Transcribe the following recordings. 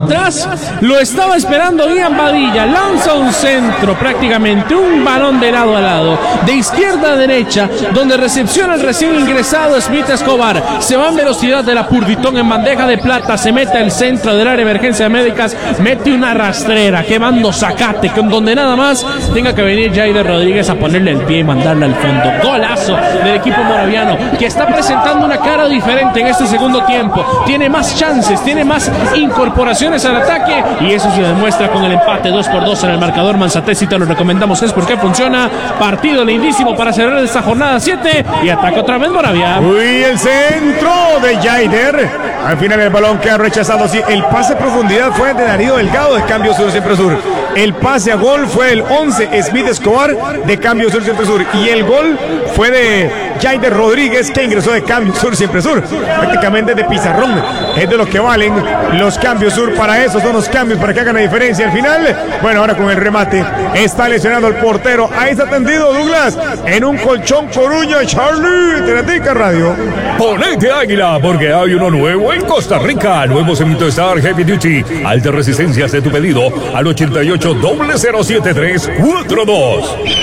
atrás, lo estaba esperando Ian Badilla, lanza un centro prácticamente, un balón de lado a lado, de izquierda a derecha, donde recepciona el recién ingresado Smith Escobar, se va en velocidad de la Purditón en bandeja de plata, se mete al centro del área de emergencias médicas, mete una rastrera, quemando zacate, donde nada más tenga que venir Jaider Rodríguez a ponerle el pie y mandarle al fondo. Golazo del equipo moraviano, que está presentando una cara diferente en este segundo tiempo, tiene más chances, tiene más incorporaciones al ataque, y eso se demuestra con el empate 2-2 en el marcador. Manzatesi, te lo recomendamos, es porque funciona. Partido lindísimo para cerrar esta jornada 7, y ataca otra vez Moravia. Uy, el centro de Jaider, al final el balón queda rechazado. Sí, el pase a profundidad fue de Darío Delgado de Cambio Sur Siempre Sur, el pase a gol fue el 11 Smith Escobar de Cambio Sur Siempre Sur, y el gol fue de Jaider Rodríguez, que ingresó de Cambio Sur Siempre Sur, prácticamente de pizarrón. Es de lo que valen los Cambios Sur, para eso son los cambios, para que hagan la diferencia al final. Bueno, ahora con el remate está lesionado el portero, ahí está tendido Douglas en un colchón Coruña. Charlie, Teletica Radio. Ponete águila, porque hay uno nuevo en Costa Rica. Nuevo Cemento Star Heavy Duty, alta resistencia. Hace tu pedido al 88-007-342.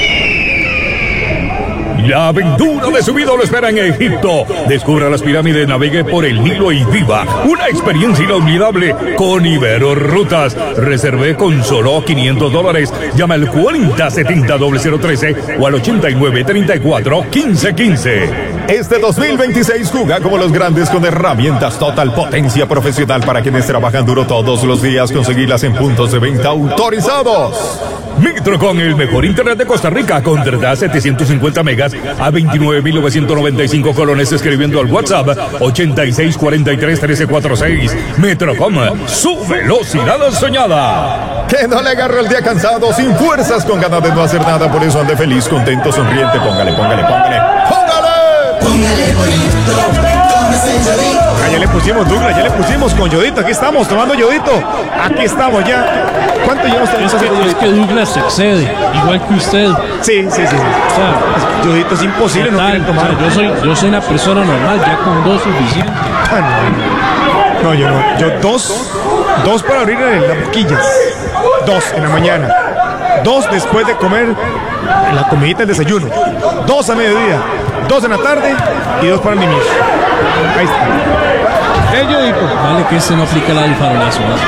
La aventura de su vida lo espera en Egipto. Descubra las pirámides, navegue por el Nilo y viva una experiencia inolvidable con Ibero Rutas. Reservé con solo $500. Llama al 4070-0013 o al 8934-1515. Este 2026 juega como los grandes con herramientas Total Potencia Profesional para quienes trabajan duro todos los días. Conseguirlas en puntos de venta autorizados. Mitrocom, el mejor internet de Costa Rica. Contrata 750 megas a 29.995 colones escribiendo al WhatsApp 8643-1346. Mitrocom, su velocidad soñada. Que no le agarre el día cansado, sin fuerzas, con ganas de no hacer nada. Por eso ande feliz, contento, sonriente. Póngale. Ya le pusimos, Douglas, ya le pusimos con Yodito. Aquí estamos tomando Yodito. Aquí estamos ya. ¿Cuánto llevamos? Es que Douglas se excede, igual que usted. Sí. O sea, Yodito es imposible total, no tomar. O sea, yo soy una persona normal, ya con 2 suficiente. No, yo no. Yo dos para abrir las boquillas. 2 en la mañana. 2 después de comer la comidita del desayuno. 2 a mediodía. 2 en la tarde y 2 para mí mismo. Ahí está. Vale que ese no aplica la del farolazo, ¿no?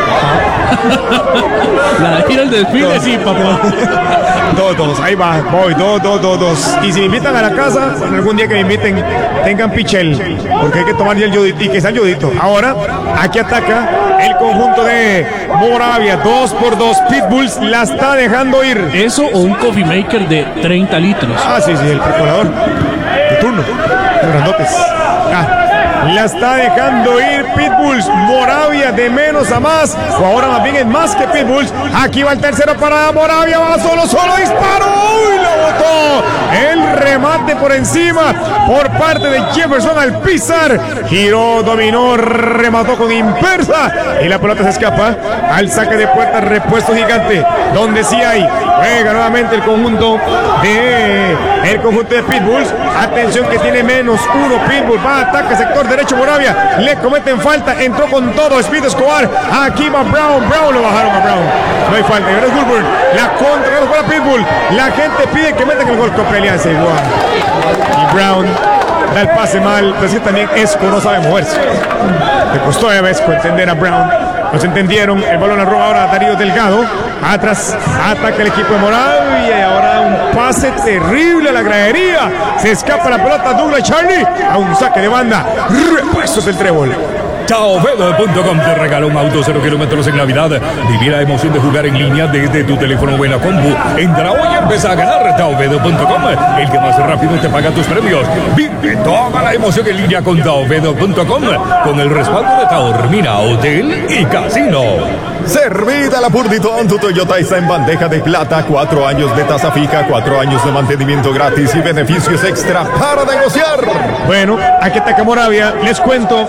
La de ir al desfile, sí, papá. 2, ahí va, voy, 2. Y si me invitan a la casa, bueno, algún día que me inviten, tengan pichel, porque hay que tomar ya el Yodito, y que sea el Yodito. Ahora, aquí ataca el conjunto de Moravia, 2-2, Pitbulls la está dejando ir. ¿Eso o un coffee maker de 30 litros? Ah, sí, el percolador de turno, los grandotes. La está dejando ir Pitbulls. Moravia de menos a más, o ahora más bien es más que Pitbulls. Aquí va el tercero para Moravia, va solo, disparo. ¡Uy, lo botó! El remate por encima por parte de Jefferson al pisar. Giró, dominó, remató con impersa y la pelota se escapa al saque de puerta, repuesto gigante, donde sí hay. Juega nuevamente el conjunto de Pitbulls. Atención que tiene menos 1 Pitbull. Va, ataca sector derecho Moravia. Le cometen falta. Entró con todo Smith Escobar. Aquí va Brown. Lo bajaron a Brown. No hay falta. Y ahora es Woodburn. La contra para Pitbull. La gente pide que metan el gol con Alianza igual. Y Brown da el pase mal. Pero es que también Esco no sabe moverse. Le costó a Esco entender a Brown. Nos entendieron. El balón la roba ahora Darío Delgado. Atrás ataca el equipo de Moravia. Y ahora un pase terrible a la gradería. Se escapa la pelota Douglas Charlie a un saque de banda. Repuestos del trébol. Taovedo.com te regala un auto 0 kilómetros en Navidad. Viví la emoción de jugar en línea desde tu teléfono o en la compu. Entra hoy y empieza a ganar. Taovedo.com, el que más rápido te paga tus premios. Vive toda la emoción en línea con Taovedo.com, con el respaldo de Taormina Hotel y Casino. Servida la Purditón, tu Toyota está en bandeja de plata. 4 años de tasa fija, 4 años de mantenimiento gratis y beneficios extra para negociar. Bueno, aquí ataca Moravia. Les cuento,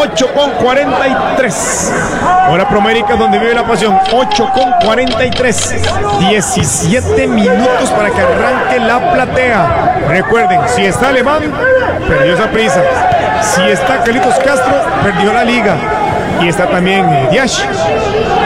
8:43. Hora Promérica, donde vive la pasión. 8:43. 17 minutos para que arranque la platea. Recuerden, si está Alemán, perdió esa prisa. Si está Carlitos Castro, perdió la liga. Y está también Diash.